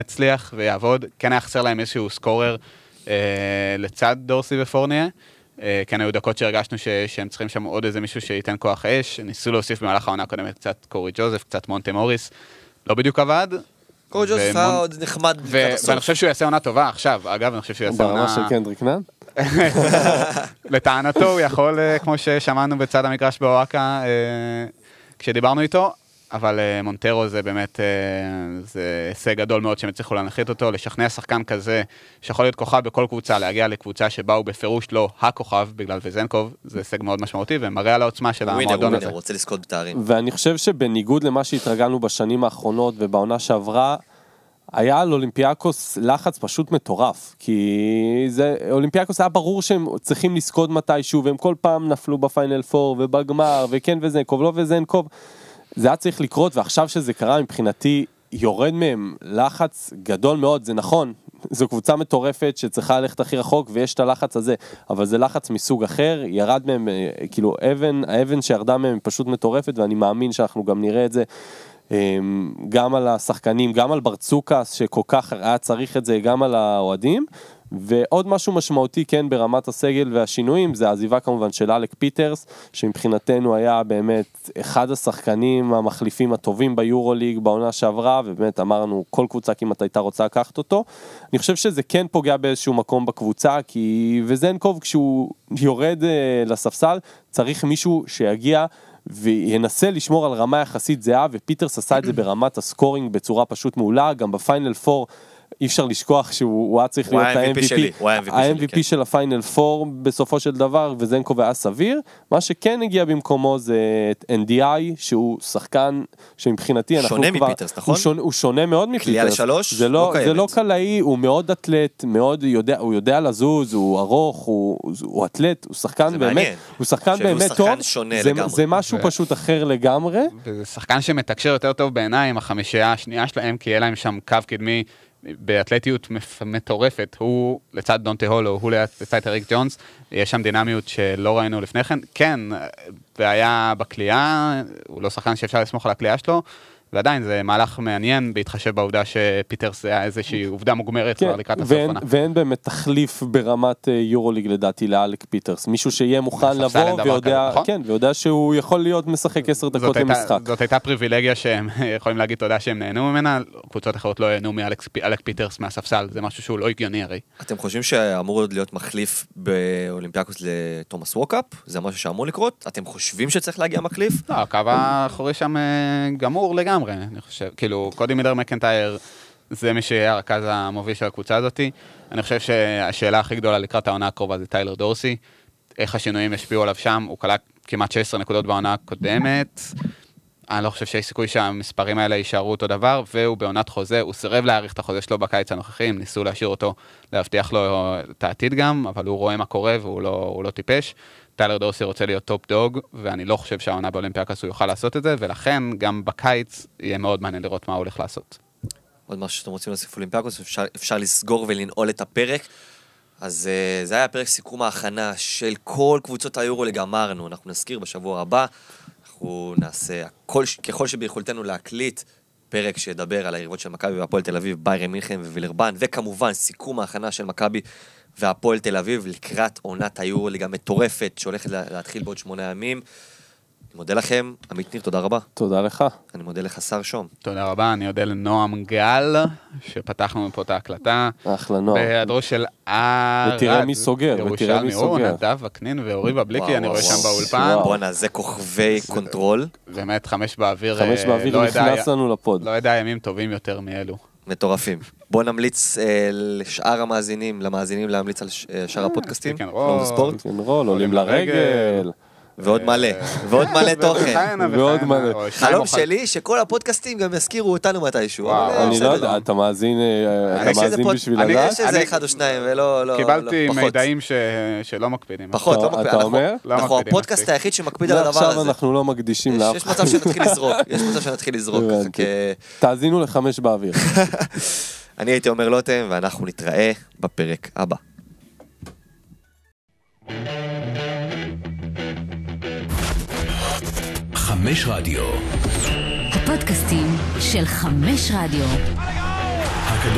יצליח ויעבוד, כן היה חסר להם איזשהו סקורר לצד דורסי ופורניה, כן היו דקות שהרגשנו שהם צריכים שם עוד איזה מישהו שייתן כוח אש, ניסו להוסיף במהלך העונה הקודמת קצת קורי ג'וזף, קצת מונטה מוריס, לא בדיוק עבד. קורי ג'וזף היה עוד נחמד. ואני חושב שהוא יעשה עונה טובה עכשיו, אגב, אני חושב שהוא יעשה עונה... ברמה של קנדריק נאן? לטענתו הוא יכול, כמו ששמענו בצד המגרש באוהקה, כשדיברנו איתו, אבל מונטרו זה באמת, זה הישג גדול מאוד שהם הצליחו להנחית אותו, לשכנע שחקן כזה, שיכול להיות כוכב בכל קבוצה, להגיע לקבוצה שבה הוא בפירוש לא הכוכב, בגלל וזנקוב, זה הישג מאוד משמעותי, ומראה על העוצמה של המועדון הזה. הוא רוצה לזכות בתארים. ואני חושב שבניגוד למה שהתרגלנו בשנים האחרונות, ובעונה שעברה, היה על אולימפיאקוס לחץ פשוט מטורף, כי אולימפיאקוס היה ברור שהם צריכים לזכות מתישהו, והם כל פעם נפלו בפיינל פור, ובגמר, וכן וזנקוב, לא וזנקוב, זה היה צריך לקרות, ועכשיו שזה קרה מבחינתי, יורד מהם לחץ גדול מאוד, זה נכון, זו קבוצה מטורפת שצריכה ללכת הכי רחוק, ויש את הלחץ הזה, אבל זה לחץ מסוג אחר, ירד מהם, כאילו האבן שירדה מהם פשוט מטורפת, ואני מאמין שאנחנו גם נראה את זה, גם על השחקנים, גם על ברצוקס, שכל כך היה צריך את זה, גם על האוהדים, ועוד משהו משמעותי, כן, ברמת הסגל והשינויים, זה העזיבה כמובן של אלק פיטרס, שמבחינתנו היה באמת אחד השחקנים המחליפים הטובים ביורוליג בעונה שעברה, ובאמת אמרנו, כל קבוצה כמעט הייתה רוצה לקחת אותו. אני חושב שזה כן פוגע באיזשהו מקום בקבוצה, כי וזנקוב כשהוא יורד לספסל, צריך מישהו שיגיע וינסה לשמור על רמה יחסית זהה, ופיטרס עשה את זה ברמת הסקורינג בצורה פשוט מעולה, גם בפיינל 4, אי אפשר לשכוח שהוא היה צריך להיות ה-MVP של הפיינל 4 בסופו של דבר, וזנקוב היה סביר. מה שכן הגיע במקומו זה NDI, שהוא שחקן שמבחינתי שונה מפיטרס, נכון? הוא שונה מאוד מפיטרס. קליעה לשלוש? זה לא קלעי, הוא מאוד אתלט, הוא יודע לזוז, הוא ארוך, הוא אתלט, הוא שחקן באמת, הוא שחקן באמת טוב, זה משהו פשוט אחר לגמרי. וזה שחקן שמתקשר יותר טוב בעיניי עם החמישייה השנייה שלהם, כי יהיה להם שם קו קדמי באתלטיות מטורפת, הוא לצד דונטה הולו, הוא לצד אריק ג'ונס, יש שם דינמיות שלא ראינו לפני כן, כן, והיה בקליעה, הוא לא שחקן שאפשר לסמוך על הקליעה שלו, ועדיין זה מהלך מעניין, בהתחשב בעובדה שפיטרס היה איזושהי עובדה מוגמרת כבר לקראת הסוף עונה. ואין באמת תחליף ברמת יורוליג לדעתי לאלק פיטרס, מישהו שיהיה מוכן לבוא ויודע שהוא יכול להיות משחק 10 דקות למשחק. זאת הייתה פריבילגיה שהם יכולים להגיד תודה שהם נהנו ממנה, קבוצות אחרות לא נהנו מאלק פיטרס מהספסל, זה משהו שהוא לא הגיוני הרי. אתם חושבים שאמור עוד להיות מחליף באולימפיאקוס לתומאס ווקאפ? זה משהו שאמור לקרות? אתם חושבים שצריך להגיע מחליף? לא, הקו האחורי שם גמור לגמרי. אני חושב, כאילו, קודי מילר מקנטייר זה מי שיהיה הרכז המוביל של הקבוצה הזאת. אני חושב שהשאלה הכי גדולה לקראת העונה הקרובה זה טיילר דורסי. איך השינויים ישפיעו עליו שם? הוא קלע כמעט 16 נקודות בעונה הקודמת. אני לא חושב שיש סיכוי שהמספרים האלה יישארו אותו דבר, והוא בעונת חוזה, הוא סירב להאריך את החוזה שלו בקיץ הנוכחי, ניסו להשאיר אותו, להבטיח לו את העתיד גם, אבל הוא רואה מה קורה והוא לא טיפש. טיילר דורסי רוצה להיות טופ דוג, ואני לא חושב שהעונה באולימפיאקוס הוא יוכל לעשות את זה, ולכן גם בקיץ יהיה מאוד מעניין לראות מה הוא הולך לעשות. עוד משהו שאתם רוצים להוסיף אולימפיאקוס, אפשר לסגור ולנעול את הפרק. אז זה היה פרק סיכום ההכנה של כל קבוצות היורוליג, אמרנו, אנחנו נזכיר בשבוע הבא, אנחנו נעשה ככל שביכולתנו להקליט פרק שידבר על היריבות של מכבי והפועל תל אביב, ביירן מינכן ווילרבן, וכמובן סיכום ההכנה של מכבי והפועל תל אביב לקראת עונת היורוליג המטורפת שהולכת להתחיל בעוד 8 ימים. אני מודה לכם, עמית ניר, תודה רבה. תודה לך. אני מודה לך, שר שום. תודה רבה, אני מודה לנועם גל, שפתחנו מפה את ההקלטה. אחלה נועם. בהיעדרו של ותראה מי סוגר, נדב וקנין ואורי בבליקי, אני רואה שם באולפן. בואנה, זה כוכבי קונטרול. באמת 5 באוויר. 5 באוויר נכנס לנו לפוד. לא יודע ימים טובים יותר מאלו. מטורפים. בוא נמליץ לשאר המאזינים, להמליץ על שאר הפודקאסטים. רוק'נ'רול, עולים לרגל. ועוד מלא תוכן. ועוד מלא. חלום שלי שכל הפודקאסטים גם יזכירו אותנו מתישהו. אני לא יודע, אתה מאזין בשביל לדעת? יש איזה 1 או 2 ולא... קיבלתי מידעים שלא מקפידים. פחות, לא מקפידים. אתה אומר? אנחנו הפודקאסט היחיד שמקפיד על הדבר הזה. עכשיו אנחנו לא מקדישים לאף. יש מצב שנתחיל לזרוק. תאזינו ל5 באוויר. אני הייתי אומר לוטם, ואנחנו נתראה בפרק הבא. 5 רדיו. הפודקאסטים של 5 רדיו.